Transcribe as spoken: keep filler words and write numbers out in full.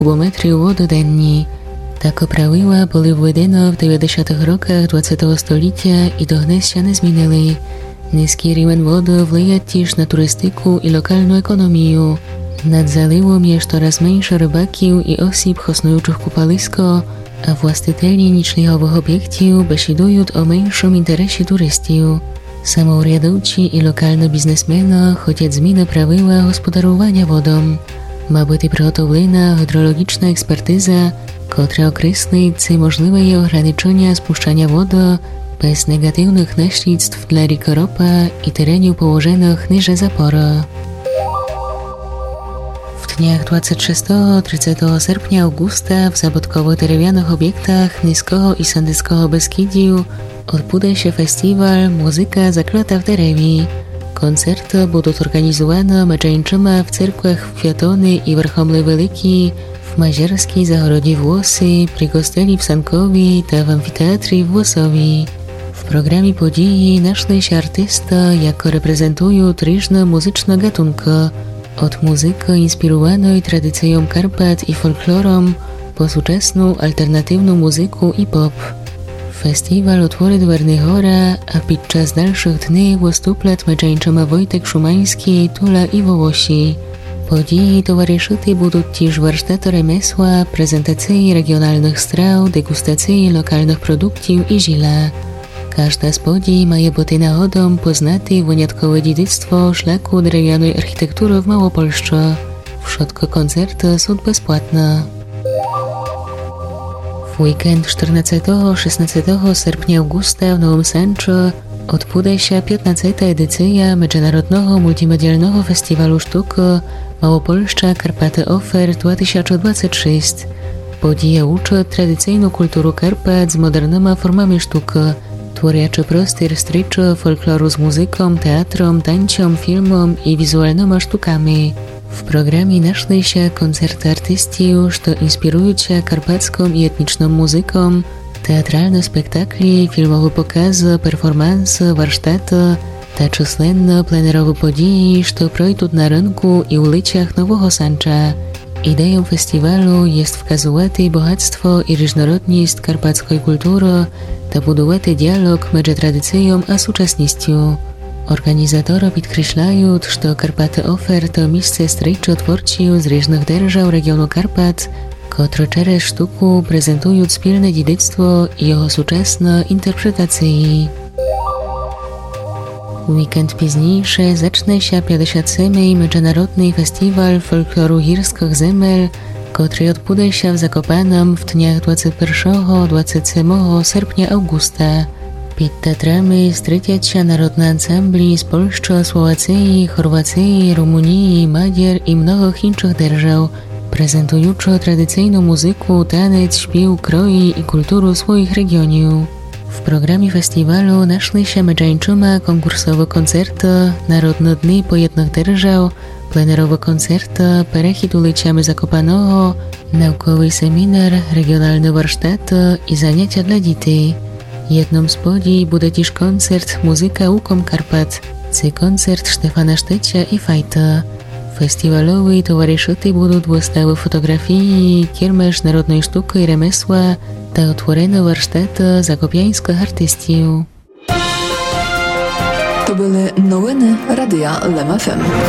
kubometrів води денні. Так правила були введено в дев'ятдесятих роках двадцятого століття і до гнестя не змінили. Низький рівень води впливає тіж на туристику і локальну економію. Над заливом є щораз менше рибаків і осіб, хоснуючих купалисько, а властителі нічлігових об'єктів бесідують о меншому інтересі туристів. Самоурядовці і локальні бізнесмени хочуть зміни правила господарювання водом. Ма бути приготовлена гідрологічна експертиза, котра окреслить, чи можливе є ограничення спущання води без негативних наслідств для ріки Ропа і теренів положених ниже запора. W dniach dwudziestego szóstego do trzydziestego sierpnia Augusta w zabudkowo-dерев'яних obiektach Niskiego i Sandyckiego Beskidziu odbędzie się festiwal Muzyka zaklata w derewie. Koncerty będą organizowane meczeńczyma w cerkłach w Kwiatony i Werchomle Wielki, w Mazierskiej Zagrodzie Włosy, przy kosteli w Sankowie i w amfiteatrze w Włosowie. W programie podії znajdą się artyści, jako reprezentują różne muzyczne gatunki, od muzyki inspirowanej tradycją Karpat i folklorem po współczesną alternatywną muzykę i pop. Festiwal otworzy dwerny chora, a podczas dalszych dni wystąpią meczeńczyma Wojtek Szumański, Tula i Wołosi. Podії towarzyszyć będą też warsztaty remesła, prezentacje regionalnych straw, degustacje lokalnych produktów i żila. Każda z podій mає бути нагодом познати виняткове дідицтво шляху дерев'яної архітектури в Мałopolsce. Wszystkie koncerty są bezpłatne. W weekend czternastego do szesnastego sierpnia Augusta w Nowym Sęczu odbędzie się piętnastą edycja Międzynarodowego Multimedialnego Festiwalu Sztuki Małopolska Karpaty Offer dwa tysiące dwudziesty szósty. Podija uczy tradycyjną kulturę Karpat z modernymi formami sztuki, tworzący prosty stryczy folkloru z muzyką, teatrem, tańcem, filmem i wizualnymi sztukami. W programie znajdą się koncerty artystów, które inspirują się karpacką i etniczną muzyką, teatralne spektakle, filmowe pokazy, performanse, warsztaty, ta численні plenerowe podії, które przejdą na rynku i ulicach Nowego Sęcza. Ideą festiwalu jest wskazywać bogactwo i różnorodność karpackiej kultury, ta budować dialog między tradycją a współczesnością. Organizatorzy podkreślają, że Karpaty Offer to miejsce stryczy twórców z różnych держав regionu Karpat, które przez sztukę prezentują wspólne dziedzictwo i jego współczesne interpretacje. Weekend późniejszy zacznie się pięćdziesiąty siódmy Międzynarodny Festiwal Folkloru Górskich Zemel, który odbędzie się w Zakopanem w dniach dwudziestego pierwszego do dwudziestego siódmego sierpnia Augusta. Pod teatrami stryciać się narodne ansambli z Polski, Słowacji, Chorwacji, Rumunii, Madziar i mnogich innych держав, prezentujące tradycyjną muzykę, taniec, śpiew, kroi i kulturę swoich regionów. W programie festiwalu znajdą się meczeńczyma konkursowe koncerty, narodne dni pojednych держав, plenerowe koncerty, perechid ulicami Zakopanego, naukowy seminar, regionalne warsztaty i zajęcia dla dzieci. Jedną z podій będzie też koncert Muzyka Łukom Karpat, czy koncert Stefana Sztecia i Fajta. Festiwalowi towarzyszyć będą wystawy fotografii, kiermasz narodnej sztuki i remesła, ta otworene warsztaty zakopiańskich artystów. To były nowiny Radia Lem F M.